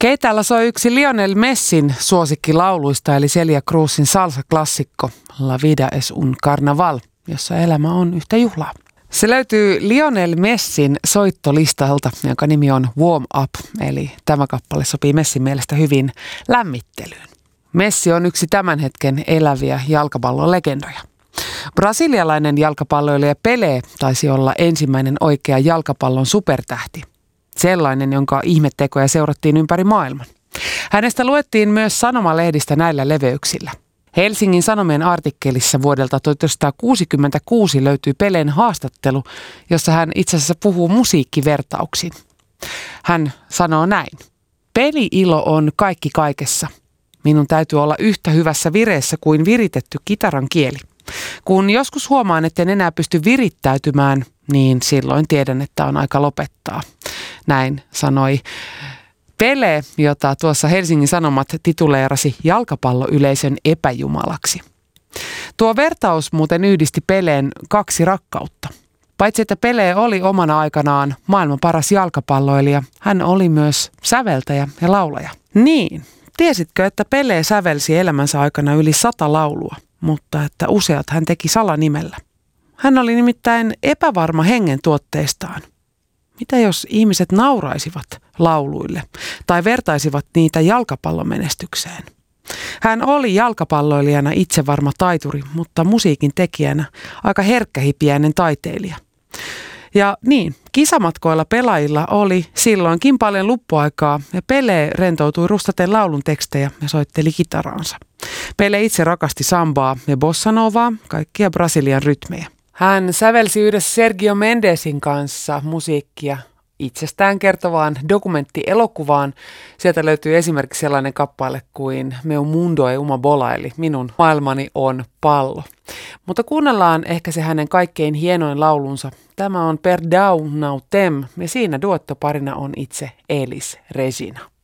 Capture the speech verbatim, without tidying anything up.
Keitäällä soi yksi Lionel Messin suosikkilauluista, eli Celia Cruzin salsa-klassikko La vida es un carnaval, jossa elämä on yhtä juhlaa. Se löytyy Lionel Messin soittolistalta, jonka nimi on Warm Up, eli tämä kappale sopii Messin mielestä hyvin lämmittelyyn. Messi on yksi tämän hetken eläviä jalkapallon legendoja. Brasilialainen jalkapalloilija Pelé taisi olla ensimmäinen oikea jalkapallon supertähti. Sellainen, jonka ihmettekoja seurattiin ympäri maailman. Hänestä luettiin myös sanomalehdistä näillä leveyksillä. Helsingin Sanomien artikkelissa vuodelta tuhatyhdeksänsataakuusikymmentäkuusi löytyy Pelén haastattelu, jossa hän itse asiassa puhuu musiikkivertauksin. Hän sanoo näin. Peli-ilo on kaikki kaikessa. Minun täytyy olla yhtä hyvässä vireessä kuin viritetty kitaran kieli. Kun joskus huomaan, etten enää pysty virittäytymään, niin silloin tiedän, että on aika lopettaa. Näin sanoi Pelé, jota tuossa Helsingin Sanomat tituleerasi jalkapalloyleisön epäjumalaksi. Tuo vertaus muuten yhdisti Peleen kaksi rakkautta. Paitsi että Pelé oli omana aikanaan maailman paras jalkapalloilija, hän oli myös säveltäjä ja laulaja. Niin, tiesitkö, että Pelé sävelsi elämänsä aikana yli sata laulua, mutta että useat hän teki salanimellä. Hän oli nimittäin epävarma hengen tuotteistaan. Mitä jos ihmiset nauraisivat lauluille tai vertaisivat niitä jalkapallomenestykseen? Hän oli jalkapalloilijana itsevarma taituri, mutta musiikin tekijänä aika herkkähipiäinen taiteilija. Ja niin, kisamatkoilla pelaajilla oli silloinkin paljon luppuaikaa ja Pelé rentoutui rustaten laulun tekstejä ja soitteli kitaraansa. Pelé itse rakasti sambaa ja bossanovaa, kaikkia Brasilian rytmejä. Hän sävelsi yhdessä Sergio Mendesin kanssa musiikkia itsestään kertovaan dokumenttielokuvaan. Sieltä löytyy esimerkiksi sellainen kappale kuin Meu mundo é uma bola, eli minun maailmani on pallo. Mutta kuunnellaan ehkä se hänen kaikkein hienoin laulunsa. Tämä on Perdão Não Tem ja siinä duettoparina on itse Elis Regina.